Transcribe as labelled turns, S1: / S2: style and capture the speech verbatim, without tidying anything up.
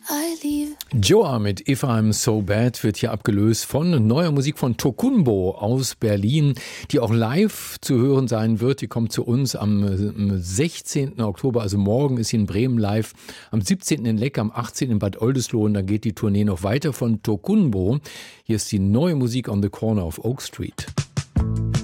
S1: I leave.
S2: Joa mit If I'm So Bad wird hier abgelöst von neuer Musik von Tokunbo aus Berlin, die auch live zu hören sein wird. Die kommt zu uns am sechzehnten Oktober, also morgen ist sie in Bremen live, am siebzehnten in Leck, am achtzehnten in Bad Oldesloe und dann geht die Tournee noch weiter von Tokunbo. Hier ist die neue Musik on the Corner of Oak Street.